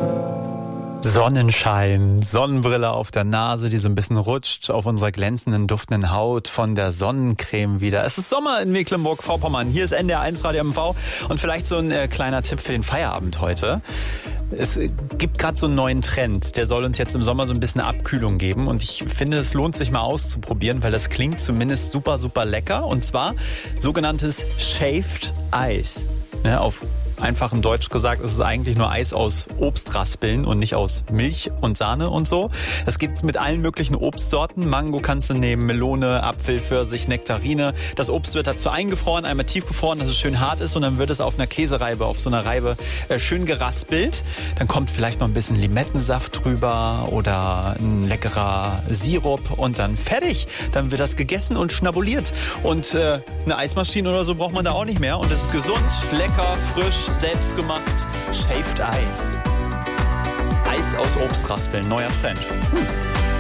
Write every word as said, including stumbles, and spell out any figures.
Sonnenschein, Sonnenbrille auf der Nase, die so ein bisschen rutscht auf unserer glänzenden, duftenden Haut von der Sonnencreme wieder. Es ist Sommer in Mecklenburg-Vorpommern. Hier ist N D R eins Radio M V und vielleicht so ein äh, kleiner Tipp für den Feierabend heute. Es gibt gerade so einen neuen Trend, der soll uns jetzt im Sommer so ein bisschen Abkühlung geben und ich finde, es lohnt sich mal auszuprobieren, weil das klingt zumindest super, super lecker und zwar sogenanntes Shaved Ice. Ja, auf einfachem Deutsch gesagt, ist es eigentlich nur Eis aus Obstraspeln und nicht aus Milch und Sahne und so. Es geht mit allen möglichen Obstsorten. Mango kannst du nehmen, Melone, Apfel, Pfirsich, Nektarine. Das Obst wird dazu eingefroren, einmal tiefgefroren, dass es schön hart ist und dann wird es auf einer Käsereibe, auf so einer Reibe äh, schön geraspelt. Dann kommt vielleicht noch ein bisschen Limettensaft drüber oder ein leckerer Sirup und dann fertig. Dann wird das gegessen und schnabuliert. Und äh, eine Eismaschine oder so braucht man da auch nicht mehr. Und es ist gesund, lecker, frisch, selbst gemacht. Shaved Ice. Eis aus Obstraspeln, neuer Trend. Hm.